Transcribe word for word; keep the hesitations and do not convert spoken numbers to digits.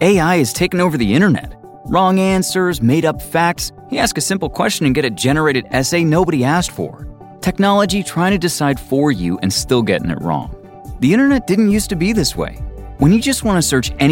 A I has taken over the internet. Wrong answers, made-up facts. You ask a simple question and get a generated essay nobody asked for. Technology trying to decide for you and still getting it wrong. The internet didn't used to be this way. When you just want to search any